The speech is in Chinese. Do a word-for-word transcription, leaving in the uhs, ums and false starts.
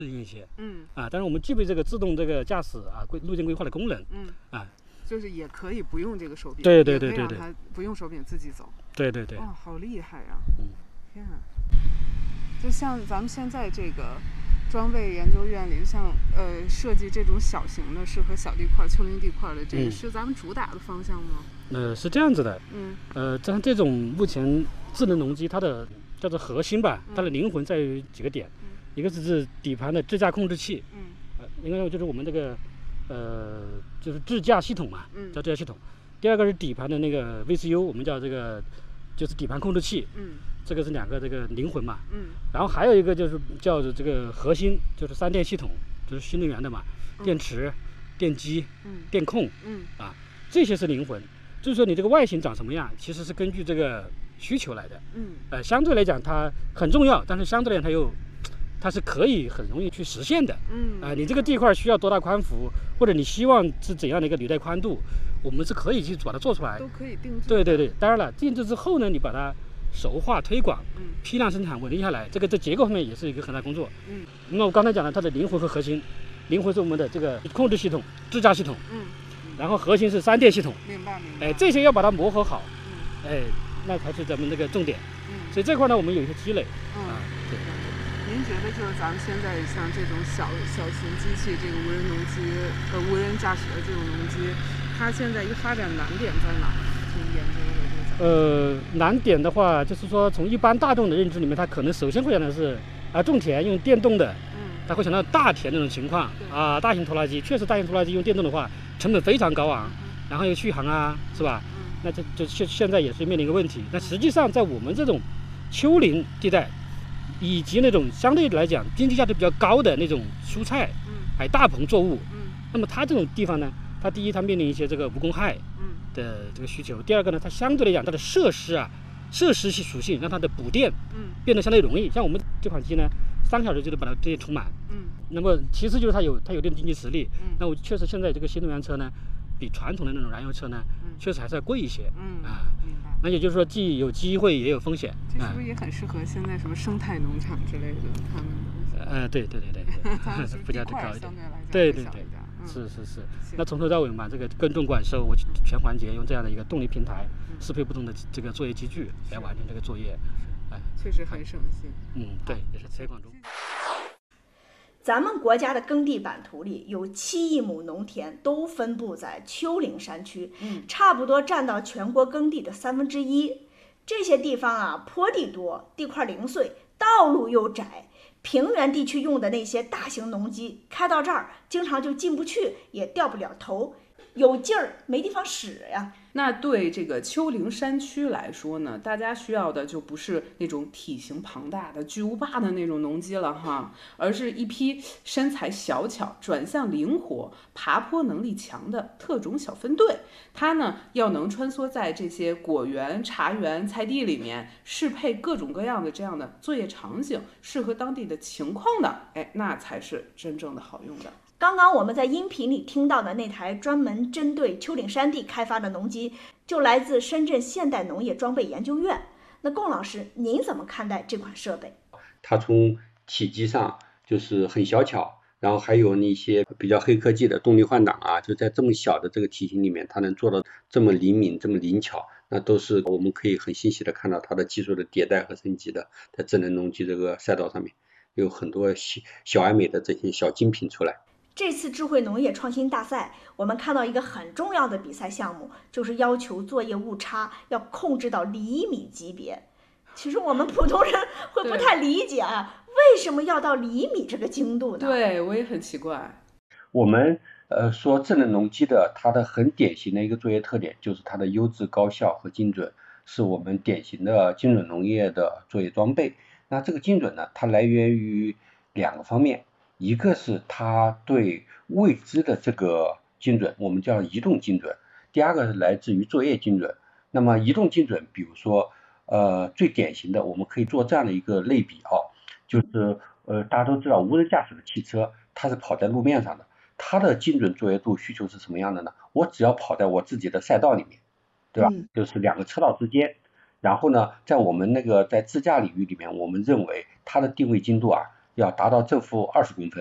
一些， 嗯啊，但是我们具备这个自动这个驾驶啊规路径规划的功能， 嗯啊， 就是也可以不用这个手柄， 对对对对对， 它不用手柄自己走， 对对对， 哇，好厉害呀！ 嗯， 天啊，就像咱们现在这个装备研究院里，像呃设计这种小型的适合小地块、丘陵地块的，这个、 嗯、 是咱们主打的方向吗？ 呃，是这样子的， 嗯， 呃，像这种目前智能农机它的叫做核心吧，它的灵魂在于几个点，嗯、一个是底盘的智驾控制器， 嗯， 呃，应该就是我们这个呃就是智驾系统嘛， 嗯， 叫智驾系统。第二个是底盘的那个 V C U， 我们叫这个就是底盘控制器， 嗯， 这个是两个这个灵魂嘛， 嗯， 然后还有一个就是叫做这个核心，就是三电系统，就是新能源的嘛，嗯、电池、电机、 嗯、 电控， 嗯， 啊，这些是灵魂。就是说你这个外形长什么样，其实是根据这个需求来的， 嗯， 呃，相对来讲它很重要，但是相对来讲它又它是可以很容易去实现的， 嗯， 啊、呃，你这个地块需要多大宽幅，或者你希望是怎样的一个履带宽度，我们是可以去把它做出来， 都可以定制。 对对对，当然了，定制之后呢，你把它熟化推广， 嗯， 批量生产稳定下来，这个在结构方面也是一个很大工作， 嗯， 那么我刚才讲了它的灵魂和核心，灵魂是我们的这个控制系统、智驾系统， 嗯。 然后核心是三电系统， 明白明白。 哎，这些要把它磨合好， 嗯， 哎，那才是咱们那个重点。 嗯， 所以这块呢，我们有一些积累。 嗯， 啊，对。 您觉得就是咱们现在像这种小小型机器，这个无人农机，呃，无人驾驶的这种农机，它现在一个发展难点在哪儿？从研究的这个。 呃，难点的话，就是说从一般大众的认知里面，它可能首先会想的是啊，种田用电动的。他会想到大田那种情况啊，大型拖拉机确实，大型拖拉机用电动的话，成本非常高昂，嗯、然后又续航啊，是吧？嗯、那这就现现在也是面临一个问题。那实际上在我们这种丘陵地带，以及那种相对来讲经济价值比较高的那种蔬菜，嗯，还大棚作物，嗯，那么它这种地方呢，它第一它面临一些这个无公害的这个需求，第二个呢，它相对来讲它的设施啊，设施系属性让它的补电，嗯，变得相对容易。像我们这款机呢。三个小时就能把它这些充满，嗯，那么其次就是它有它有这种经济实力，嗯，那我确实现在这个新能源车呢，比传统的那种燃油车呢，嗯，确实还是要贵一些，嗯啊，明白。那也就是说，既有机会也有风险， 这是不是也很适合现在什么生态农场之类的他们？ 呃，对对对对对，附加值高一点，对对对，嗯、是是是。那从头到尾嘛，这个耕种管收，我全环节用这样的一个动力平台，嗯、适配不同的这个作业机具来完成这个作业。 确实很省心。 嗯，对，也是推广中。 咱们国家的耕地版图里有七亿亩农田都分布在丘陵山区，嗯，差不多占到全国耕地的三分之一。这些地方啊，坡地多，地块零碎，道路又窄，平原地区用的那些大型农机开到这儿，经常就进不去，也掉不了头，有劲儿没地方使呀。 那对这个丘陵山区来说呢，大家需要的就不是那种体型庞大的巨无霸的那种农机了哈，而是一批身材小巧、转向灵活、爬坡能力强的特种小分队。它呢要能穿梭在这些果园、茶园、菜地里面，适配各种各样的这样的作业场景，适合当地的情况的，哎，那才是真正的好用的。 刚刚我们在音频里听到的那台专门针对丘陵山地开发的农机，就来自深圳现代农业装备研究院。那龚老师，您怎么看待这款设备？ 它从体积上就是很小巧，然后还有那些比较黑科技的动力换挡啊，就在这么小的这个体型里面，它能做到这么灵敏、这么灵巧，那都是我们可以很清晰的看到它的技术的迭代和升级的。在智能农机这个赛道上面，有很多小小而美的这些小精品出来。 这次智慧农业创新大赛，我们看到一个很重要的比赛项目，就是要求作业误差要控制到厘米级别。其实我们普通人会不太理解啊，为什么要到厘米这个精度呢？ 对，我也很奇怪。 我们呃说智能农机的它的很典型的一个作业特点，就是它的优质、高效和精准，是我们典型的精准农业的作业装备。那这个精准呢，它来源于两个方面。一个是它对未知的这个精准，我们叫移动精准。第二个是来自于作业精准。那么移动精准，比如说呃最典型的，我们可以做这样的一个类比啊，就是呃大家都知道无人驾驶的汽车它是跑在路面上的，它的精准作业度需求是什么样的呢？我只要跑在我自己的赛道里面，对吧？嗯、就是两个车道之间。然后呢，在我们那个在自驾领域里面，我们认为它的定位精度啊要达到正负二十公分。